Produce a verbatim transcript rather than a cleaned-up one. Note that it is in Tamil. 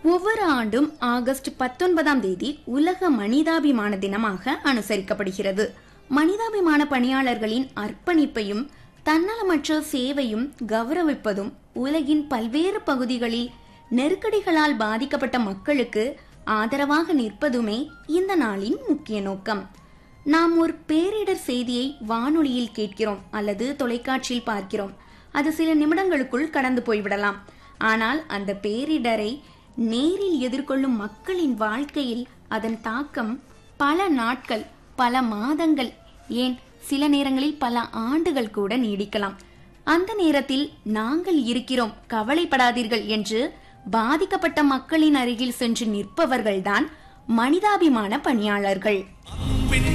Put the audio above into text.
ஒவ்வொரு ஆண்டும் ஆகஸ்ட் பத்தொன்பதாம் தேதி உலக மனிதாபிமான தினமாக அனுசரிக்கப்படுகிறது. மனிதாபிமான பணியாளர்களின் அர்ப்பணிப்பையும் தன்னலமற்ற சேவையும் கௌரவிப்பதும் உலகின் பல்வேறு பகுதிகளில் நெருக்கடிகளால் பாதிக்கப்பட்ட மக்களுக்கு ஆதரவாக நிற்பதுமே இந்த நாளின் முக்கிய நோக்கம். நாம் ஒரு பேரிடர் செய்தியை வானொலியில் கேட்கிறோம் அல்லது தொலைக்காட்சியில் பார்க்கிறோம். அது சில நிமிடங்களுக்குள் கடந்து போய்விடலாம். ஆனால் அந்த பேரிடரை நேரில் எதிர்கொள்ளும் மக்களின் வாழ்க்கையில் அதன் தாக்கம் பல நாட்கள், பல மாதங்கள், ஏன் சில நேரங்களில் பல ஆண்டுகள் கூட நீடிக்கலாம். அந்த நேரத்தில் நாங்கள் இருக்கிறோம், கவலைப்படாதீர்கள் என்று பாதிக்கப்பட்ட மக்களின் அருகில் சென்று நிற்பவர்கள்தான் மனிதாபிமான பணியாளர்கள்.